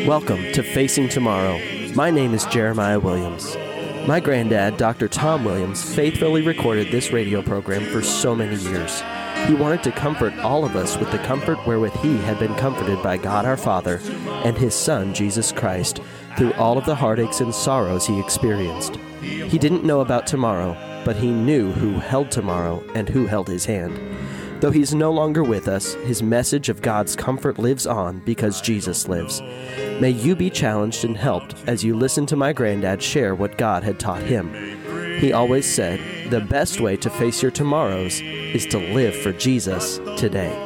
Welcome to Facing Tomorrow. My name is Jeremiah Williams. My granddad, Dr. Tom Williams, faithfully recorded this radio program for so many years. He wanted to comfort all of us with the comfort wherewith he had been comforted by God our Father and his Son, Jesus Christ, through all of the heartaches and sorrows he experienced. He didn't know about tomorrow, but he knew who held tomorrow and who held his hand. Though he's no longer with us, his message of God's comfort lives on because Jesus lives. May you be challenged and helped as you listen to my granddad share what God had taught him. He always said, the best way to face your tomorrows is to live for Jesus today.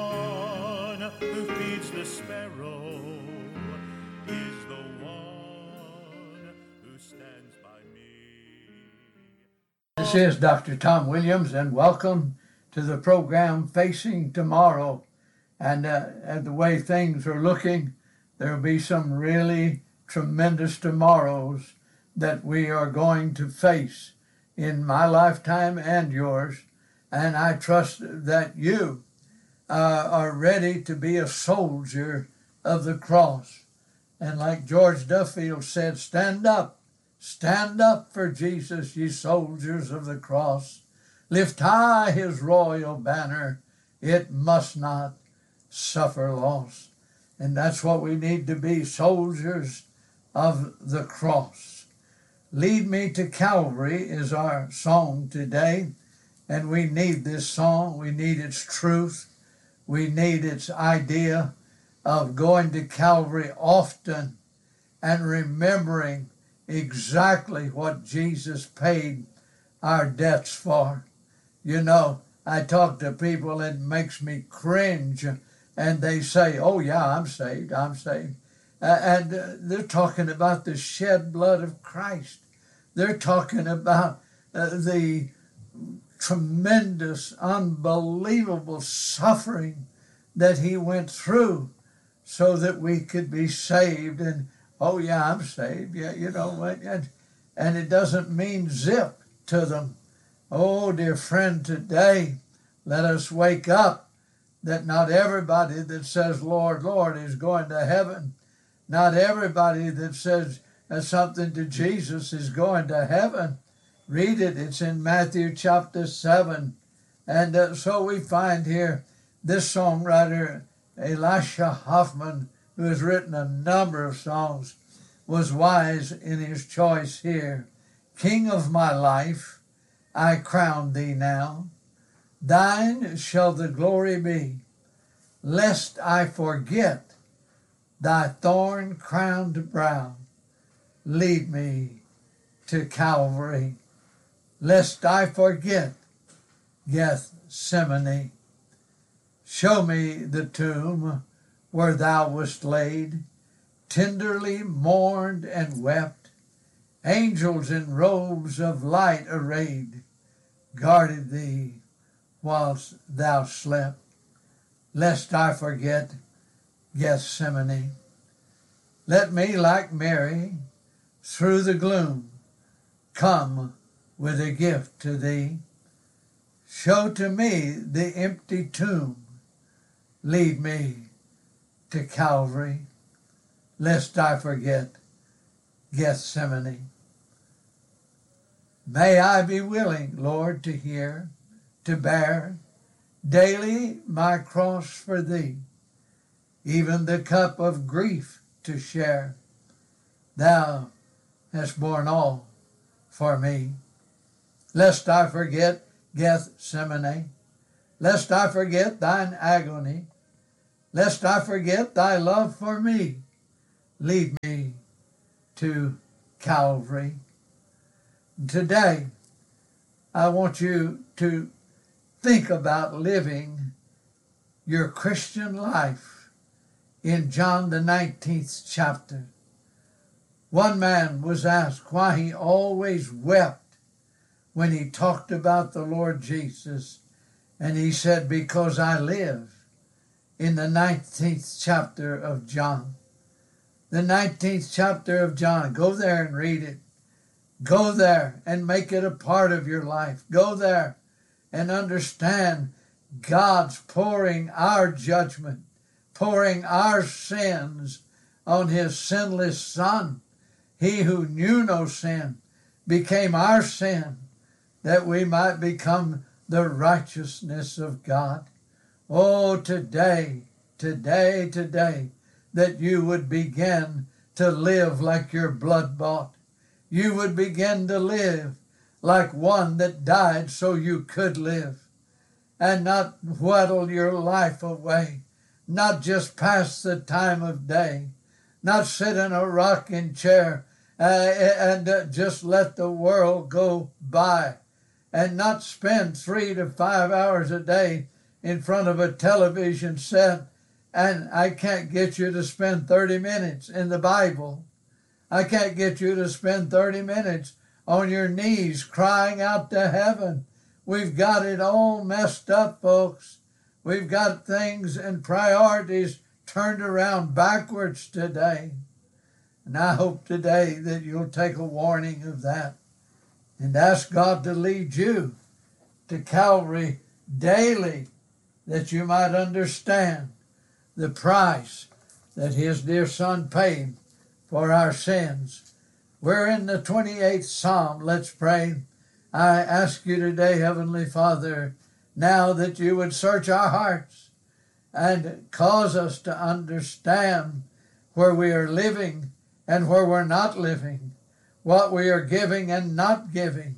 This is Dr. Tom Williams, and welcome to the program Facing Tomorrow. And the way things are looking, there will be some really tremendous tomorrows that we are going to face in my lifetime and yours. And I trust that you are ready to be a soldier of the cross. And like George Duffield said, stand up for Jesus, ye soldiers of the cross. Lift high his royal banner, it must not suffer loss. And that's what we need to be, soldiers of the cross. Lead Me to Calvary is our song today, and we need this song. We need its truth. We need its idea of going to Calvary often and remembering exactly what Jesus paid our debts for. You know, I talk to people and it makes me cringe, and they say, oh yeah, I'm saved. And they're talking about the shed blood of Christ. They're talking about the tremendous, unbelievable suffering that he went through so that we could be saved. And, oh yeah, I'm saved. Yeah, you know what? And it doesn't mean zip to them. Oh, dear friend, today, let us wake up that not everybody that says, Lord, Lord, is going to heaven. Not everybody that says something to Jesus is going to heaven. Read it. It's in Matthew chapter 7. And so we find here this songwriter, Elisha Hoffman, who has written a number of songs, was wise in his choice here. King of my life, I crown thee now. Thine shall the glory be, lest I forget thy thorn-crowned brow. Lead me to Calvary, lest I forget Gethsemane. Show me the tomb where thou wast laid, tenderly mourned and wept. Angels in robes of light arrayed guarded thee whilst thou slept, lest I forget Gethsemane. Let me, like Mary, through the gloom, come with a gift to thee. Show to me the empty tomb. Lead me to Calvary, lest I forget Gethsemane. May I be willing, Lord, to hear, to bear daily my cross for thee, even the cup of grief to share. Thou hast borne all for me. Lest I forget Gethsemane, lest I forget thine agony, lest I forget thy love for me. Lead me to Calvary. Today, I want you to think about living your Christian life in John the 19th chapter. One man was asked why he always wept when he talked about the Lord Jesus, and he said, because I live in the 19th chapter of John. The 19th chapter of John. Go there and read it. Go there and make it a part of your life. Go there and understand God's pouring our judgment, pouring our sins on his sinless Son. He who knew no sin became our sin, that we might become the righteousness of God. Oh, today, that you would begin to live like you're blood-bought. You would begin to live like one that died so you could live, and not whittle your life away, not just pass the time of day, not sit in a rocking chair and just let the world go by, and not spend 3 to 5 hours a day in front of a television set. And I can't get you to spend 30 minutes in the Bible. I can't get you to spend 30 minutes on your knees crying out to heaven. We've got it all messed up, folks. We've got things and priorities turned around backwards today. And I hope today that you'll take a warning of that and ask God to lead you to Calvary daily, that you might understand the price that his dear Son paid for our sins. We're in the 28th Psalm. Let's pray. I ask you today, Heavenly Father, now that you would search our hearts and cause us to understand where we are living and where we're not living, what we are giving and not giving.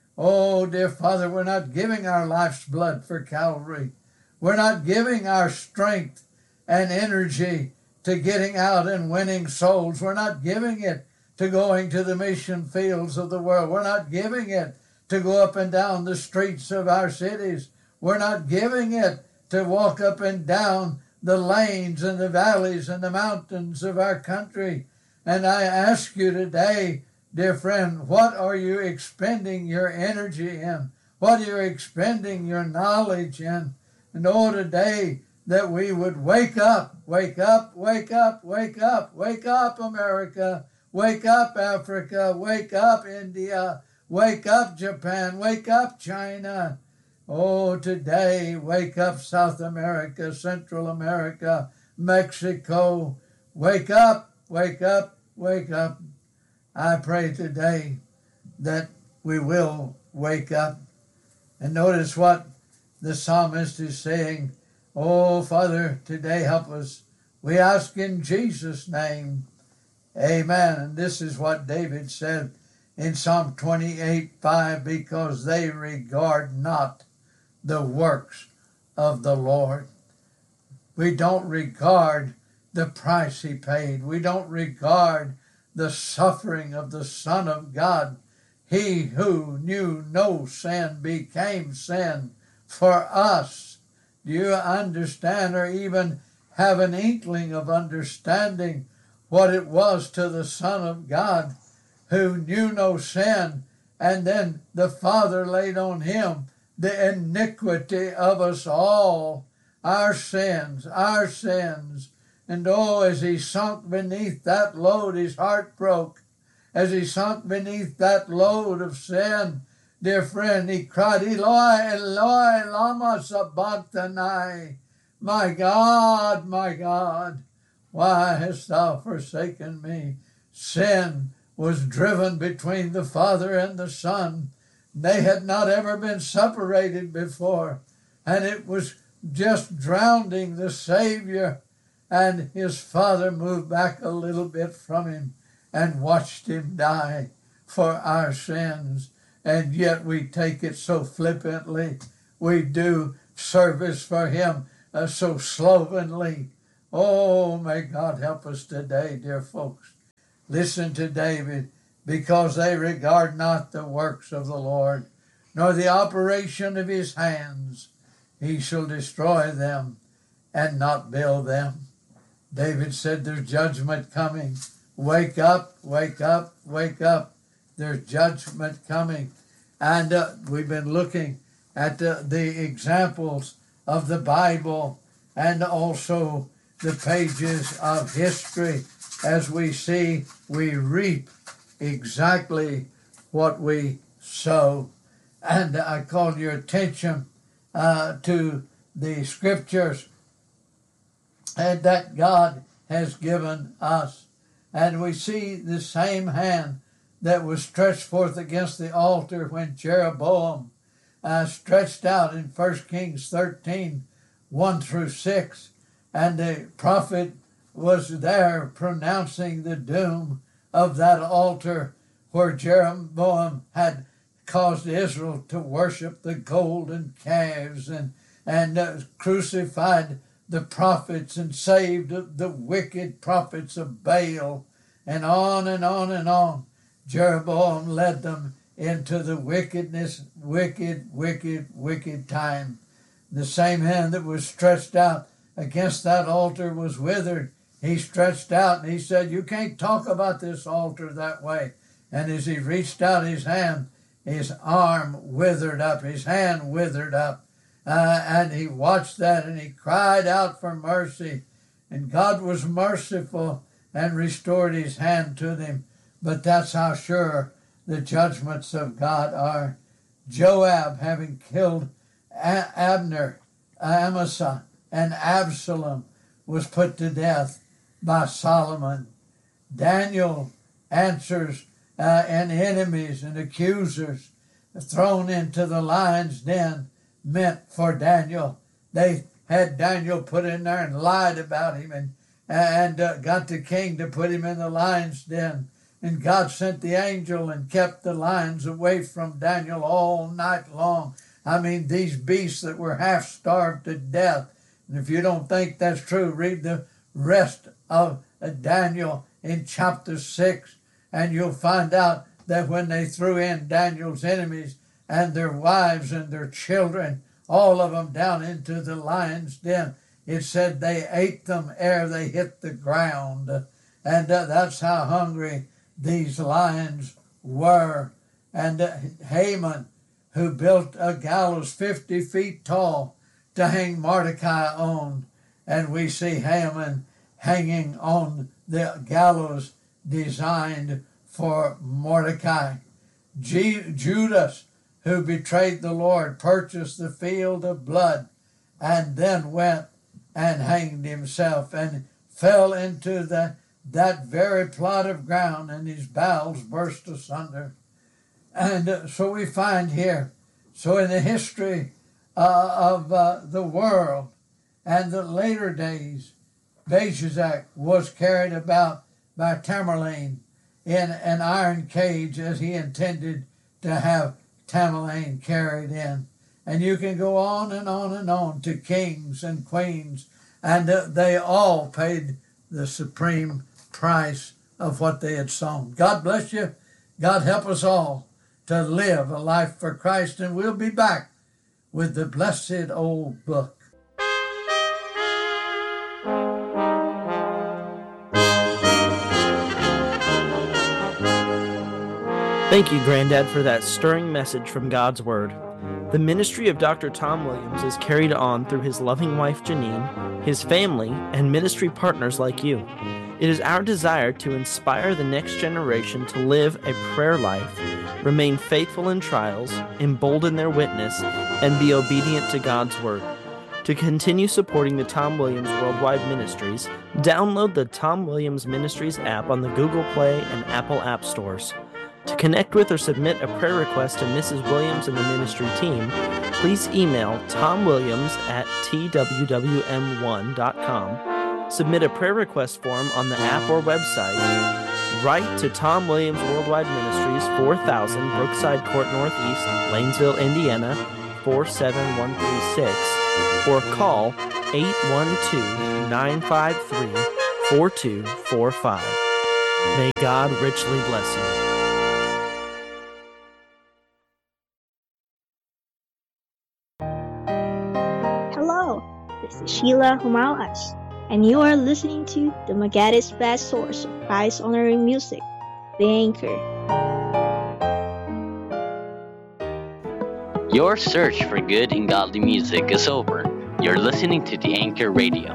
Oh, dear Father, we're not giving our life's blood for Calvary. We're not giving our strength and energy to getting out and winning souls. We're not giving it to going to the mission fields of the world. We're not giving it to go up and down the streets of our cities. We're not giving it to walk up and down the lanes and the valleys and the mountains of our country. And I ask you today, dear friend, what are you expending your energy in? What are you expending your knowledge in? And oh, today that we would wake up, wake up, wake up, wake up, wake up, America, wake up, Africa, wake up, India, wake up, Japan, wake up, China. Oh, today, wake up, South America, Central America, Mexico. Wake up, wake up, wake up. I pray today that we will wake up. And notice what the psalmist is saying. Oh, Father, today help us. We ask in Jesus' name. Amen. And this is what David said in Psalm 28:5, because they regard not the works of the Lord. We don't regard the price he paid. We don't regard the suffering of the Son of God. He who knew no sin became sin for us. Do you understand, or even have an inkling of understanding what it was to the Son of God who knew no sin, and then the Father laid on him the iniquity of us all, our sins. And oh, as he sunk beneath that load, his heart broke. As he sunk beneath that load of sin, dear friend, he cried, Eloi, Eloi, lama sabachthani. My God, why hast thou forsaken me? Sin was driven between the Father and the Son. They had not ever been separated before, and it was just drowning the Savior. And his Father moved back a little bit from him and watched him die for our sins. And yet we take it so flippantly. We do service for him so slovenly. Oh, may God help us today, dear folks. Listen to David. Because they regard not the works of the Lord, nor the operation of his hands, he shall destroy them and not build them. David said, there's judgment coming. Wake up, wake up, wake up. There's judgment coming. And we've been looking at the examples of the Bible and also the pages of history. As we see, we reap exactly what we sow. And I call your attention to the scriptures, and that God has given us. And we see the same hand that was stretched forth against the altar when Jeroboam stretched out in 1 Kings 13, 1 through 6. And the prophet was there pronouncing the doom of that altar where Jeroboam had caused Israel to worship the golden calves and crucified the prophets and saved the wicked prophets of Baal, and on and on and on. Jeroboam led them into the wickedness, wicked time. The same hand that was stretched out against that altar was withered. He stretched out and he said, "You can't talk about this altar that way." And as he reached out his hand, his arm withered up, his hand withered up. And he watched that and he cried out for mercy. And God was merciful and restored his hand to them. But that's how sure the judgments of God are. Joab, having killed Abner, Amasa, and Absalom, was put to death by Solomon. Daniel answers and enemies and accusers thrown into the lion's den meant for Daniel. They had Daniel put in there and lied about him and got the king to put him in the lion's den. And God sent the angel and kept the lions away from Daniel all night long. I mean, these beasts that were half starved to death. And if you don't think that's true, read the rest of Daniel in chapter 6, and you'll find out that when they threw in Daniel's enemies and their wives and their children, all of them down into the lion's den, it said they ate them ere they hit the ground. And that's how hungry these lions were. And Haman, who built a gallows 50 feet tall to hang Mordecai on, and we see Haman hanging on the gallows designed for Mordecai. Judas, who betrayed the Lord, purchased the field of blood and then went and hanged himself and fell into that very plot of ground, and his bowels burst asunder. And so we find here, so in the history of the world and the later days, Belshazzar was carried about by Tamerlane in an iron cage as he intended to have Tamerlane carried in. And you can go on and on and on to kings and queens, and they all paid the supreme price of what they had sown. God bless you. God help us all to live a life for Christ, and we'll be back with the blessed old book. Thank you, Granddad, for that stirring message from God's Word. The ministry of Dr. Tom Williams is carried on through his loving wife, Janine, his family, and ministry partners like you. It is our desire to inspire the next generation to live a prayer life, remain faithful in trials, embolden their witness, and be obedient to God's Word. To continue supporting the Tom Williams Worldwide Ministries, download the Tom Williams Ministries app on the Google Play and Apple App Stores. To connect with or submit a prayer request to Mrs. Williams and the ministry team, please email tomwilliams@twwm1.com, submit a prayer request form on the app or website, write to Tom Williams Worldwide Ministries, 4000 Brookside Court Northeast, Lanesville, Indiana, 47136, or call 812-953-4245. May God richly bless you. This is Sheila Humauas, and you are listening to the Magada's best source of Christ-honoring music, The Anchor. Your search for good and godly music is over. You're listening to The Anchor Radio.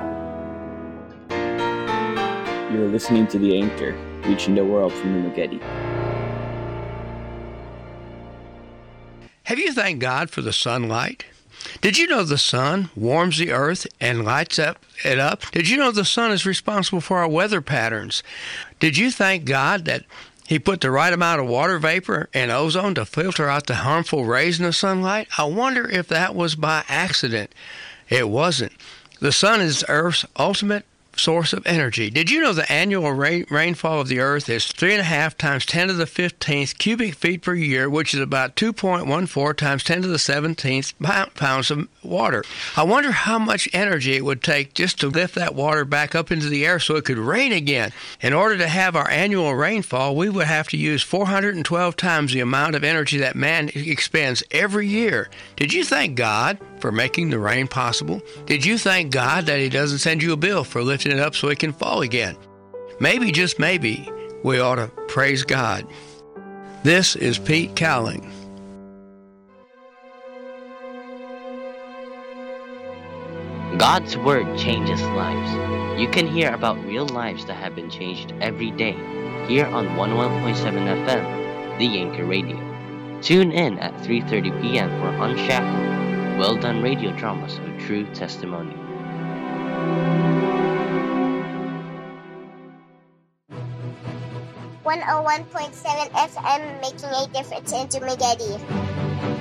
You're listening to The Anchor, reaching the world from the Magadi. Have you thanked God for the sunlight? Did you know the sun warms the earth and lights it up? Did you know the sun is responsible for our weather patterns? Did you thank God that He put the right amount of water vapor and ozone to filter out the harmful rays in the sunlight? I wonder if that was by accident. It wasn't. The sun is Earth's ultimate source of energy. Did you know the annual rainfall of the Earth is 3.5 times 10 to the 15th cubic feet per year, which is about 2.14 times 10 to the 17th pounds of water? I wonder how much energy it would take just to lift that water back up into the air so it could rain again. In order to have our annual rainfall, we would have to use 412 times the amount of energy that man expends every year. Did you thank God for making the rain possible? Did you thank God that He doesn't send you a bill for lifting it up so it can fall again? Maybe, just maybe, we ought to praise God. This is Pete Cowling. God's Word changes lives. You can hear about real lives that have been changed every day here on 101.7 FM, The Anchor Radio. Tune in at 3:30 p.m. for Unshackled, well-done radio dramas of true testimony. .7 FM, making a difference in Dumaguete.